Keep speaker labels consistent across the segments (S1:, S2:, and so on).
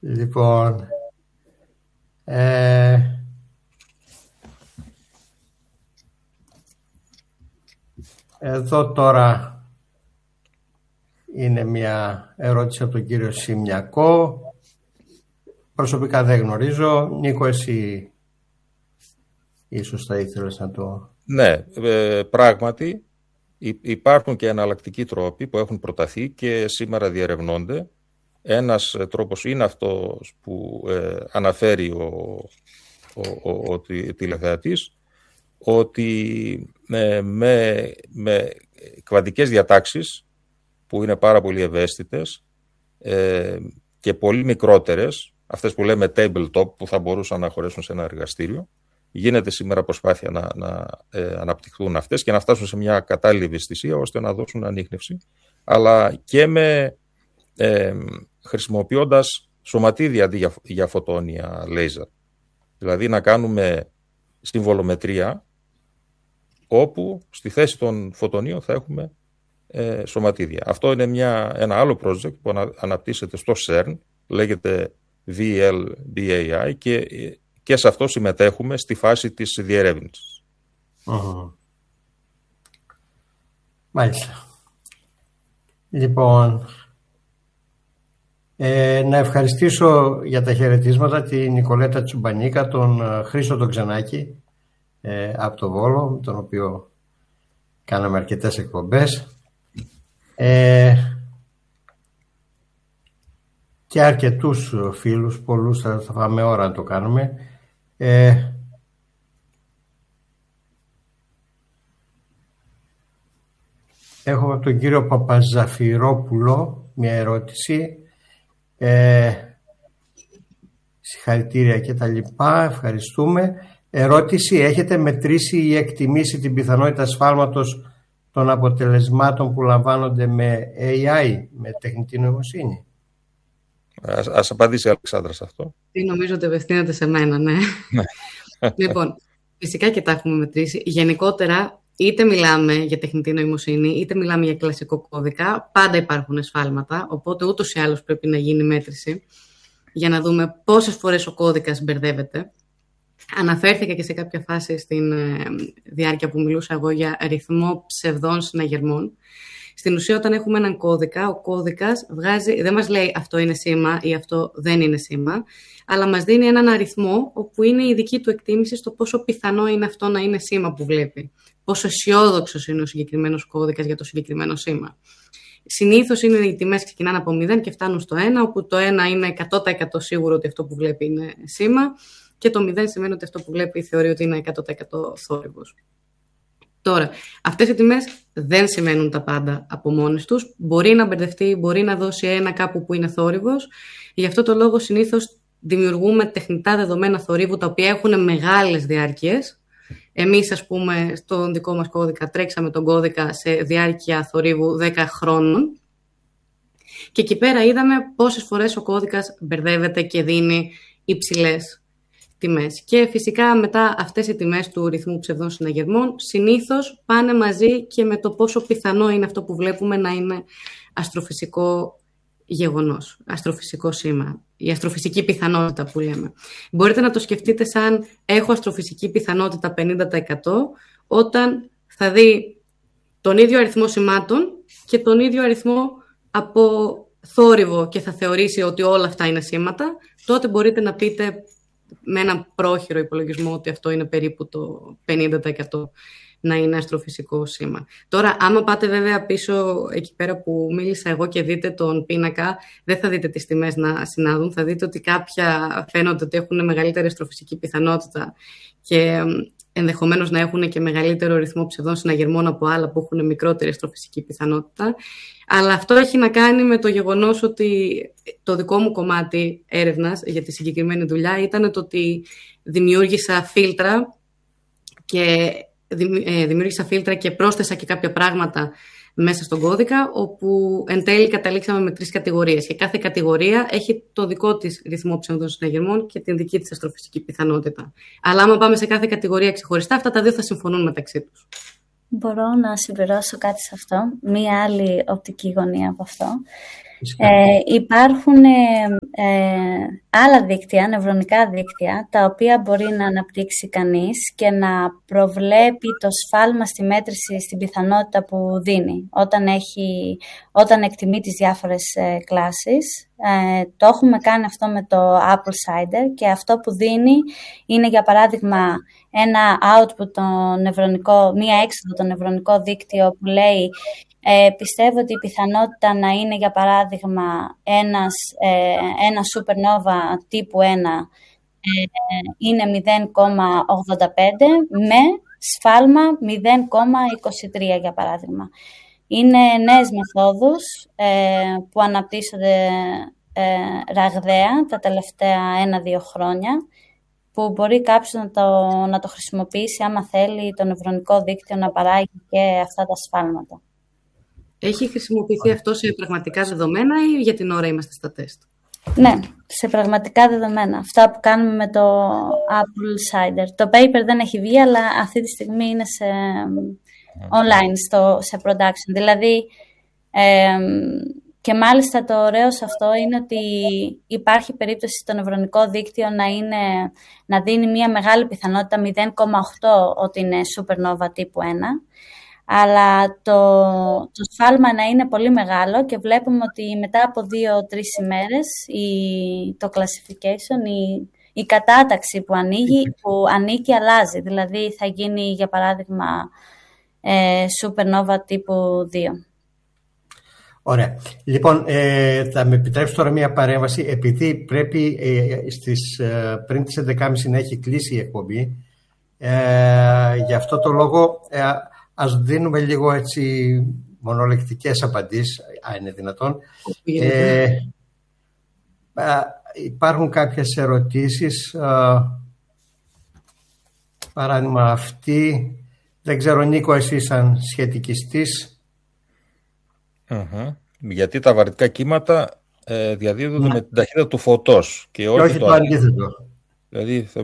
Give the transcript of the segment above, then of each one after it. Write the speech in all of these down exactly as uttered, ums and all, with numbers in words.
S1: Λοιπόν, ε, εδώ τώρα είναι μια ερώτηση από τον κύριο Σιμιακό. Προσωπικά δεν γνωρίζω. Νίκο, εσύ ίσως θα ήθελες να το...
S2: Ναι, ε, πράγματι υπάρχουν και εναλλακτικοί τρόποι που έχουν προταθεί και σήμερα διερευνώνται. Ένας τρόπος είναι αυτός που ε, αναφέρει ο, ο, ο, ο τηλεθεατής, ότι ε, με, με κβαντικές διατάξεις που είναι πάρα πολύ ευαίσθητες ε, και πολύ μικρότερες, αυτές που λέμε tabletop, που θα μπορούσαν να χωρέσουν σε ένα εργαστήριο, γίνεται σήμερα προσπάθεια να, να ε, αναπτυχθούν αυτές και να φτάσουν σε μια κατάλληλη ευαισθησία ώστε να δώσουν ανίχνευση, αλλά και με ε, χρησιμοποιώντας σωματίδια αντί για, για φωτόνια λέιζερ. Δηλαδή να κάνουμε συμβολομετρία όπου στη θέση των φωτονίων θα έχουμε ε, σωματίδια. Αυτό είναι μια, ένα άλλο project που ανα, αναπτύσσεται στο σέρν, λέγεται βι ελ ντι έι άι και, και σε αυτό συμμετέχουμε στη φάση της διερεύνησης.
S1: Mm-hmm. Μάλιστα. Λοιπόν, ε, να ευχαριστήσω για τα χαιρετίσματα την Νικολέτα Τσουμπανίκα, τον Χρήστο τον Ξανάκη ε, από το Βόλο, με τον οποίο κάναμε αρκετές εκπομπές ε, και αρκετούς φίλους, πολλούς, θα, θα πάμε ώρα να το κάνουμε. ε, Έχω από τον κύριο Παπαζαφυρόπουλο μια ερώτηση. Ε, συγχαρητήρια και τα λοιπά. Ευχαριστούμε. Ερώτηση: έχετε μετρήσει ή εκτιμήσει την πιθανότητα σφάλματος των αποτελεσμάτων που λαμβάνονται με έι άι, με τεχνητή νοημοσύνη?
S2: Ας, ας απαντήσει η Αλεξάνδρα σε αυτό.
S3: Τι νομίζω ότι απευθύνεται σε μένα, ναι. Λοιπόν, φυσικά και τα έχουμε μετρήσει. Γενικότερα, είτε μιλάμε για τεχνητή νοημοσύνη, είτε μιλάμε για κλασικό κώδικα, πάντα υπάρχουν σφάλματα, οπότε ούτως ή άλλως πρέπει να γίνει μέτρηση για να δούμε πόσες φορές ο κώδικας μπερδεύεται. Αναφέρθηκα και σε κάποια φάση στην ε, διάρκεια που μιλούσα εγώ για αριθμό ψευδών συναγερμών. Στην ουσία, όταν έχουμε έναν κώδικα, ο κώδικας βγάζει, δεν μας λέει αυτό είναι σήμα ή αυτό δεν είναι σήμα, αλλά μας δίνει έναν αριθμό όπου είναι η δική του εκτίμηση στο πόσο πιθανό είναι αυτό να είναι σήμα που βλέπει. Πόσο αισιόδοξος είναι ο συγκεκριμένος κώδικας για το συγκεκριμένο σήμα. Συνήθως είναι οι τιμές ξεκινάνε από μηδέν και φτάνουν στο ένα, όπου το ένα είναι εκατό τοις εκατό σίγουρο ότι αυτό που βλέπει είναι σήμα και το μηδέν σημαίνει ότι αυτό που βλέπει θεωρεί ότι είναι εκατό τοις εκατό θόρυβος. Τώρα, αυτές οι τιμές δεν σημαίνουν τα πάντα από μόνες τους. Μπορεί να μπερδευτεί, μπορεί να δώσει ένα κάπου που είναι θόρυβος. Γι' αυτό το λόγο συνήθως δημιουργούμε τεχνητά δεδομένα θορύβου τα οποία έχουν μεγάλες διάρκειες. Εμείς, ας πούμε, στον δικό μας κώδικα τρέξαμε τον κώδικα σε διάρκεια θορύβου δέκα χρόνων και εκεί πέρα είδαμε πόσες φορές ο κώδικας μπερδεύεται και δίνει υψηλές τιμές. Και φυσικά μετά αυτές οι τιμές του ρυθμού ψευδών συναγερμών συνήθως πάνε μαζί και με το πόσο πιθανό είναι αυτό που βλέπουμε να είναι αστροφυσικό γεγονός, αστροφυσικό σήμα, η αστροφυσική πιθανότητα που λέμε. Μπορείτε να το σκεφτείτε σαν έχω αστροφυσική πιθανότητα πενήντα τοις εκατό όταν θα δει τον ίδιο αριθμό σημάτων και τον ίδιο αριθμό από θόρυβο και θα θεωρήσει ότι όλα αυτά είναι σήματα, τότε μπορείτε να πείτε με έναν πρόχειρο υπολογισμό ότι αυτό είναι περίπου το πενήντα τοις εκατό να είναι αστροφυσικό σήμα. Τώρα, άμα πάτε βέβαια πίσω εκεί πέρα που μίλησα εγώ και δείτε τον πίνακα, δεν θα δείτε τις τιμές να συνάδουν. Θα δείτε ότι κάποια φαίνονται ότι έχουν μεγαλύτερη αστροφυσική πιθανότητα και ενδεχομένως να έχουν και μεγαλύτερο ρυθμό ψευδών συναγερμών από άλλα που έχουν μικρότερη αστροφυσική πιθανότητα. Αλλά αυτό έχει να κάνει με το γεγονός ότι το δικό μου κομμάτι έρευνας για τη συγκεκριμένη δουλειά ήταν το ότι δημιούργησα φίλτρα και δημιούργησα φίλτρα και πρόσθεσα και κάποια πράγματα μέσα στον κώδικα, όπου εν τέλει καταλήξαμε με τρεις κατηγορίες. Και κάθε κατηγορία έχει το δικό της ρυθμό ψευδών συναγερμών και την δική της αστροφυσική πιθανότητα. Αλλά άμα πάμε σε κάθε κατηγορία ξεχωριστά, αυτά τα δύο θα συμφωνούν μεταξύ τους.
S4: Μπορώ να συμπληρώσω κάτι σε αυτό, μία άλλη οπτική γωνία από αυτό. Ε, υπάρχουν ε, ε, άλλα δίκτυα, νευρονικά δίκτυα, τα οποία μπορεί να αναπτύξει κανείς και να προβλέπει το σφάλμα στη μέτρηση στην πιθανότητα που δίνει όταν, έχει, όταν εκτιμεί τις διάφορες ε, κλάσεις. Ε, το έχουμε κάνει αυτό με το Apple Cider και αυτό που δίνει είναι, για παράδειγμα, ένα output το νευρονικό, μία έξοδο το νευρονικό δίκτυο που λέει Ε, πιστεύω ότι η πιθανότητα να είναι, για παράδειγμα, ένας, ε, ένα supernova τύπου ένα ε, είναι μηδέν κόμμα ογδόντα πέντε με σφάλμα μηδέν κόμμα είκοσι τρία, για παράδειγμα. Είναι νέες μεθόδους ε, που αναπτύσσονται ε, ραγδαία τα τελευταία ένα-δύο χρόνια, που μπορεί κάποιος να το, να το χρησιμοποιήσει άμα θέλει το νευρονικό δίκτυο να παράγει και αυτά τα σφάλματα.
S3: Έχει χρησιμοποιηθεί αυτό σε πραγματικά δεδομένα ή για την ώρα είμαστε στα τεστ?
S4: Ναι, σε πραγματικά δεδομένα. Αυτά που κάνουμε με το Apple Cider. Το paper δεν έχει βγει, αλλά αυτή τη στιγμή είναι σε online, στο, σε production. Δηλαδή, ε, και μάλιστα το ωραίο σε αυτό είναι ότι υπάρχει περίπτωση στο νευρονικό δίκτυο να, είναι, να δίνει μια μεγάλη πιθανότητα μηδέν κόμμα οκτώ ότι είναι supernova τύπου ένα. Αλλά το, το σφάλμα να είναι πολύ μεγάλο και βλέπουμε ότι μετά από δύο-τρεις ημέρες η, το classification, η, η κατάταξη που ανοίγει, που ανήκει αλλάζει. Δηλαδή θα γίνει, για παράδειγμα, ε, supernova τύπου δύο.
S1: Ωραία. Λοιπόν, ε, θα με επιτρέψει τώρα μια παρέμβαση, επειδή πρέπει ε, στις, ε, πριν τις έντεκα και μισή να έχει κλείσει η εκπομπή. Ε, γι' αυτό το λόγο... Ε, Ας δίνουμε λίγο έτσι μονολεκτικές απαντήσεις, αν είναι δυνατόν. Ε, ε, υπάρχουν κάποιες ερωτήσεις. Ε, παράδειγμα αυτή, δεν ξέρω, Νίκο, εσύ σαν σχετικιστής.
S2: Uh-huh. Γιατί τα βαρυτικά κύματα ε, διαδίδονται
S1: ναι.
S2: με την ταχύτητα του φωτός και όχι,
S1: και όχι το, το αντίθετο.
S2: Δηλαδή, θα...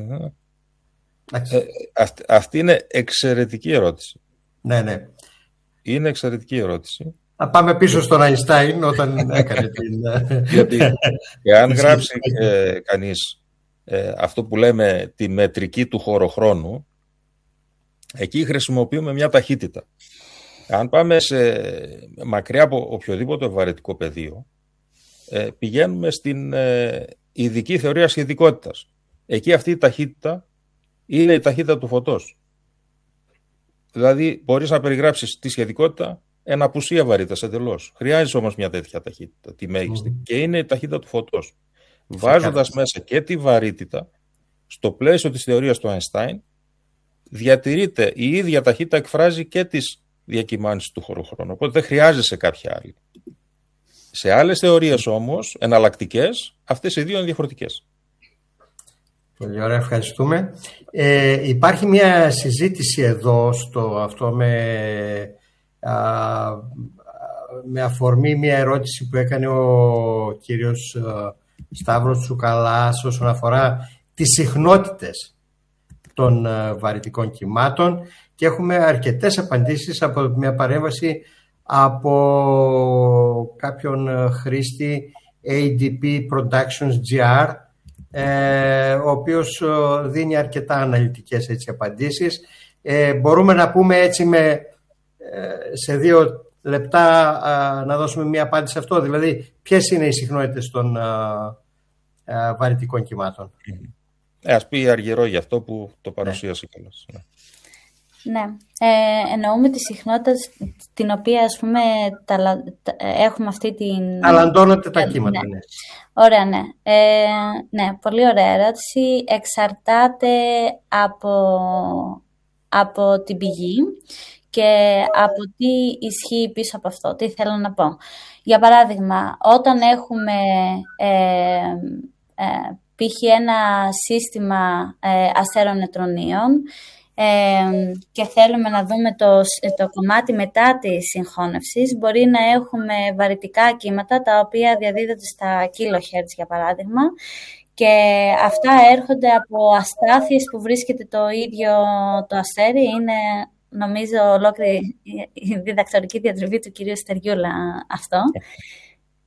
S2: Ε, αυτή, αυτή είναι εξαιρετική ερώτηση.
S1: Ναι, ναι.
S2: Είναι εξαιρετική ερώτηση.
S1: Να πάμε πίσω στον Αϊνστάιν όταν έκανε την...
S2: Γιατί εάν γράψει ε, κανείς ε, αυτό που λέμε τη μετρική του χωροχρόνου, εκεί χρησιμοποιούμε μια ταχύτητα. Αν πάμε σε, μακριά από οποιοδήποτε βαρετικό πεδίο, ε, πηγαίνουμε στην ε, ειδική θεωρία σχετικότητας. Εκεί αυτή η ταχύτητα είναι η ταχύτητα του φωτός. Δηλαδή, μπορείς να περιγράψεις τη σχετικότητα εν απουσία βαρύτητας εντελώς. Χρειάζεσαι όμως μια τέτοια ταχύτητα, τη μέγιστη, mm. και είναι η ταχύτητα του φωτός. Βάζοντας μέσα και τη βαρύτητα, στο πλαίσιο της θεωρίας του Αϊνστάιν, διατηρείται η ίδια ταχύτητα, εκφράζει και τις διακυμάνσεις του χωροχρόνου. Οπότε δεν χρειάζεσαι κάποια άλλη. Σε άλλες θεωρίες όμως, εναλλακτικές, αυτές οι δύο είναι διαφορετικές.
S1: Πολύ ωραία, ευχαριστούμε. Ε, υπάρχει μια συζήτηση εδώ στο αυτό με, α, με αφορμή μια ερώτηση που έκανε ο κύριος α, Σταύρος Τσουκαλάς όσον αφορά τις συχνότητες των α, βαρυτικών κυμάτων, και έχουμε αρκετές απαντήσεις από μια παρέμβαση από κάποιον χρήστη έι ντι πι Productions τζι αρ, Ε, ο οποίος δίνει αρκετά αναλυτικές έτσι, απαντήσεις. Ε, μπορούμε να πούμε έτσι με, ε, σε δύο λεπτά α, να δώσουμε μια απάντηση σε αυτό, δηλαδή ποιες είναι οι συχνότητες των α, α, βαρυτικών κυμάτων.
S2: Ε, ας πει Αργυρό για αυτό που το παρουσίασε ναι. Καλώς. Ναι.
S4: Ναι, ε, εννοούμε τη συχνότητα την οποία, ας πούμε, τα, τα, έχουμε αυτή την...
S1: Ταλαντώνονται τα κύματα,
S4: ναι.
S1: ναι.
S4: Ωραία, ναι. Ε, ναι, πολύ ωραία ερώτηση. Εξαρτάται από, από την πηγή και από τι ισχύει πίσω από αυτό. Τι θέλω να πω. Για παράδειγμα, όταν έχουμε ε, ε, π.χ. ένα σύστημα ε, αστέρων νετρονίων, Ε, και θέλουμε να δούμε το, το κομμάτι μετά της συγχώνευσης, μπορεί να έχουμε βαρυτικά κύματα τα οποία διαδίδονται στα kilohertz, για παράδειγμα, και αυτά έρχονται από αστάθειες που βρίσκεται το ίδιο το αστέρι. Είναι, νομίζω, ολόκληρη η διδακτορική διατριβή του κυρίου Στεριούλα αυτό.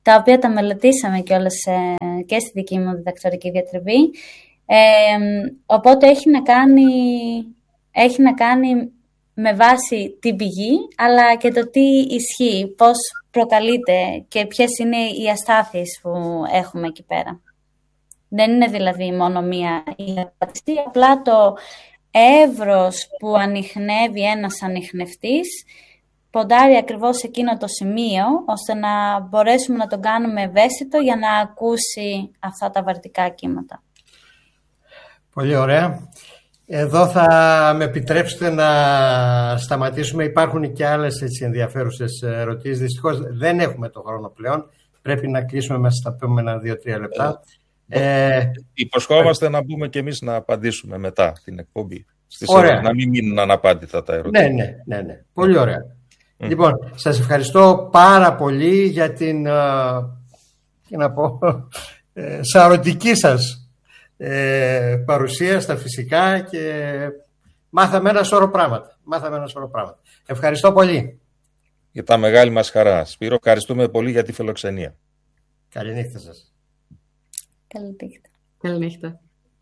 S4: τα οποία τα μελετήσαμε κιόλας και στη δική μου διδακτορική διατριβή. Ε, οπότε έχει να κάνει, έχει να κάνει με βάση την πηγή, αλλά και το τι ισχύει, πώς προκαλείται και ποιες είναι οι αστάθειες που έχουμε εκεί πέρα. Δεν είναι δηλαδή μόνο μία ιατρική, απλά το εύρος που ανιχνεύει ένας ανιχνευτής ποντάρει ακριβώς σε εκείνο το σημείο, ώστε να μπορέσουμε να τον κάνουμε ευαίσθητο για να ακούσει αυτά τα βαρυτικά κύματα.
S1: Πολύ ωραία. Εδώ θα με επιτρέψετε να σταματήσουμε. Υπάρχουν και άλλες έτσι ενδιαφέρουσες ερωτήσεις. Δυστυχώς δεν έχουμε το χρόνο πλέον. Πρέπει να κλείσουμε μέσα στα επόμενα δύο τρία λεπτά. Ε, ε,
S2: υποσχόμαστε ε, να μπούμε και εμείς να απαντήσουμε μετά την εκπομπή. Στις
S1: ωραία.
S2: Ερωτήσεις, να μην μείνουν αναπάντητα τα ερωτήματα.
S1: Ναι, ναι, ναι, ναι. Πολύ ωραία. Mm. Λοιπόν, σας ευχαριστώ πάρα πολύ για την τι να πω, ε, σαρωτική σας Ε, παρουσία στα φυσικά και μάθαμε ένα σώρο πράγματα. Μάθαμε ένα σώρο πράγματα. Ευχαριστώ πολύ.
S2: Ήταν μεγάλη μας χαρά. Σπύρο, ευχαριστούμε πολύ για τη φιλοξενία.
S1: Καληνύχτα σας.
S4: Καληνύχτα.
S3: Καληνύχτα.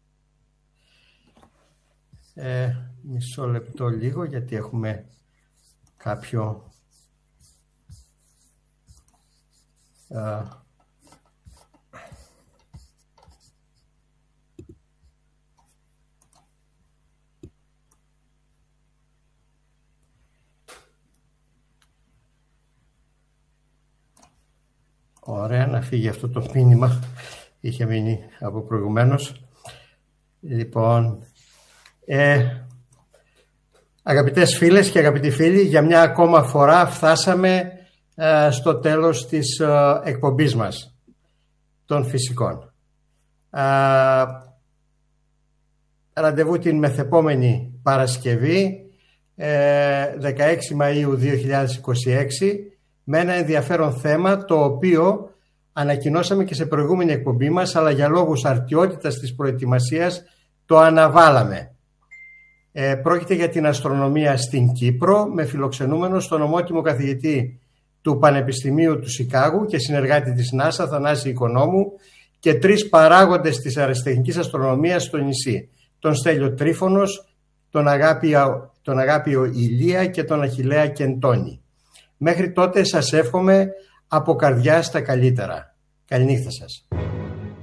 S1: Ε, μισό λεπτό λίγο, γιατί έχουμε κάποιο... Uh, Ωραία, να φύγει αυτό το μήνυμα. Είχε μείνει από προηγουμένως. Λοιπόν, ε, αγαπητές φίλες και αγαπητοί φίλοι, για μια ακόμα φορά φτάσαμε ε, στο τέλος της ε, εκπομπής μας των φυσικών. Ε, ραντεβού την μεθεπόμενη Παρασκευή, ε, δεκαέξι Μαΐου δύο χιλιάδες είκοσι έξι, με ένα ενδιαφέρον θέμα, το οποίο ανακοινώσαμε και σε προηγούμενη εκπομπή μας, αλλά για λόγους αρτιότητας της προετοιμασίας το αναβάλαμε. Ε, πρόκειται για την αστρονομία στην Κύπρο, με φιλοξενούμενο στον ομότιμο καθηγητή του Πανεπιστημίου του Σικάγου και συνεργάτη της ΝΑΣΑ, Θανάση Οικονόμου, και τρεις παράγοντες της αεραστεχνικής αστρονομίας στο νησί, τον Στέλιο Τρίφωνος, τον Αγάπιο, τον Αγάπιο Ηλία και τον Αχιλλέα Κεντώνη. Μέχρι τότε σας εύχομαι από καρδιά στα καλύτερα. Καληνύχτα σας.